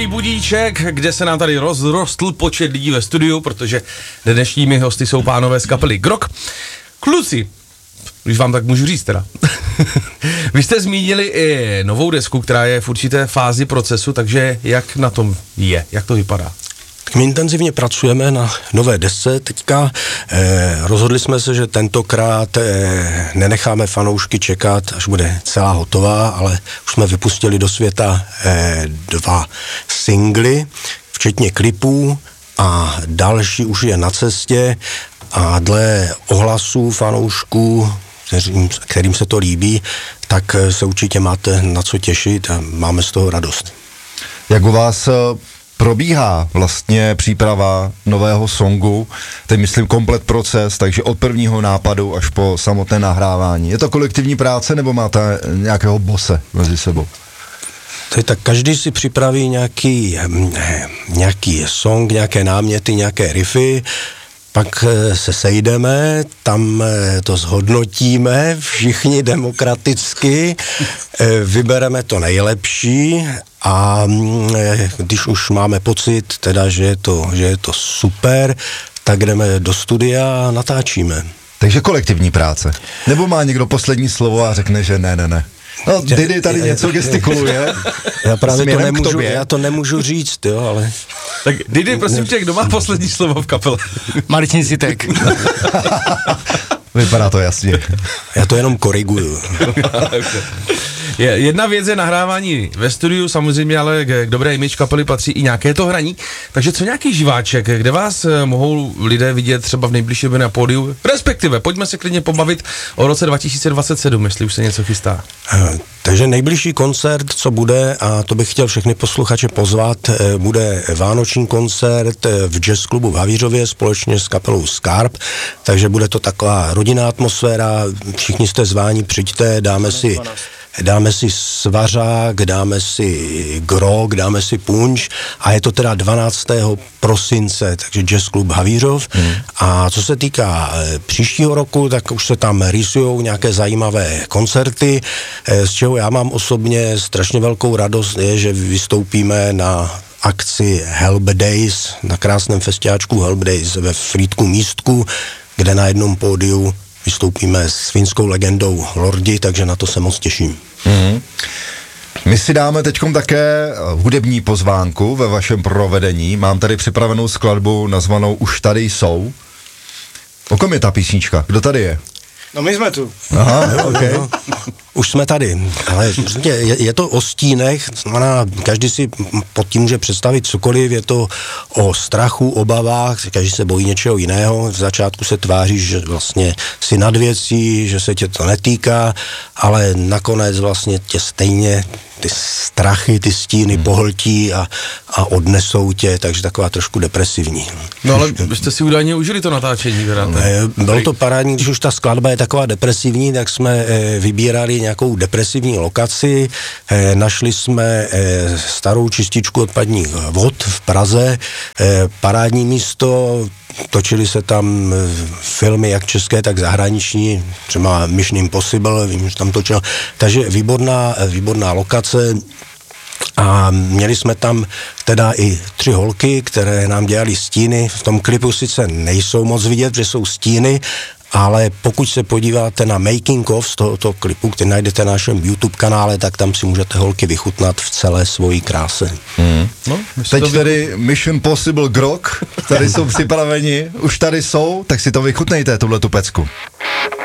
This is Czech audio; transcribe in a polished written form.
Budíček, kde se nám tady rozrostl počet lidí ve studiu, protože dnešními hosty jsou pánové z kapely Grok. Kluci, když vám tak můžu říct teda. Vy jste zmínili i novou desku, která je v určité fázi procesu, takže jak na tom je, jak to vypadá? My intenzivně pracujeme na nové desce teďka. Rozhodli jsme se, že tentokrát nenecháme fanoušky čekat, až bude celá hotová, ale už jsme vypustili do světa 2 singly, včetně klipů, a další už je na cestě a dle ohlasů fanoušků, kterým se to líbí, tak se určitě máte na co těšit a máme z toho radost. Jak u vás probíhá vlastně příprava nového songu, teď myslím komplet proces, takže od prvního nápadu až po samotné nahrávání. Je to kolektivní práce, nebo máte nějakého bose mezi sebou? Tak každý si připraví nějaký song, nějaké náměty, nějaké riffy, pak se sejdeme, tam to zhodnotíme všichni demokraticky, vybereme to nejlepší a když už máme pocit, teda, že je to super, tak jdeme do studia a natáčíme. Takže kolektivní práce. Nebo má někdo poslední slovo a řekne, že ne. No, Didi tady něco gestikuluje. Já právě to nemůžu říct, jo, ale... Tak Didi, prosím tě, kdo má poslední slovo v kapele? Martin Sitek. Vypadá to jasně. Já to jenom koriguju. Jedna věc je nahrávání ve studiu, samozřejmě, ale k dobré image kapely patří i nějaké to hraní. Takže co nějaký živáček, kde vás mohou lidé vidět třeba v nejbližší době na pódiu? Respektive, pojďme se klidně pobavit o roce 2027, jestli už se něco chystá. Takže nejbližší koncert, co bude, a to bych chtěl všechny posluchače pozvat, bude vánoční koncert v jazz klubu v Havířově společně s kapelou Scarp, takže bude to taková rodinná atmosféra, všichni jste zváni, přijďte, dáme si svařák, dáme si grog, dáme si punč a je to teda 12. prosince, takže jazz klub Havířov. A co se týká příštího roku, tak už se tam rýsujou nějaké zajímavé koncerty, z čeho já mám osobně strašně velkou radost, je, že vystoupíme na akci Help Days, na krásném festiáčku Help Days ve Frýdku Místku, kde na jednom pódiu vystoupíme s finskou legendou Lordi, takže na to se moc těším. My si dáme teďkom také hudební pozvánku ve vašem provedení. Mám tady připravenou skladbu nazvanou Už tady jsou. O kom je ta písnička? Kdo tady je? No my jsme tu. Aha, okay. Už jsme tady, ale je to o stínech, znamená, každý si pod tím může představit cokoliv, je to o strachu, obavách, každý se bojí něčeho jiného, v začátku se tváříš, že vlastně si nad věcí, že se tě to netýká, ale nakonec vlastně tě stejně ty strachy, ty stíny pohltí a odnesou tě, takže taková trošku depresivní. No ale vy jste si údajně užili to natáčení, teda. Bylo to parádní, když už ta skladba je taková depresivní, tak jsme vybírali nějakou depresivní lokaci, našli jsme starou čističku odpadních vod v Praze, parádní místo, točili se tam filmy jak české, tak zahraniční, třeba Mission Impossible, vím, že tam točil, takže výborná lokace. A měli jsme tam teda i 3 holky, které nám dělali stíny. V tom klipu sice nejsou moc vidět, že jsou stíny, ale pokud se podíváte na making of z tohoto klipu, který najdete na našem YouTube kanále, tak tam si můžete holky vychutnat v celé svojí kráse. No, teď tedy Mission Possible Grok, tady jsou připraveni, už tady jsou, tak si to vychutnejte, tuhletu pecku.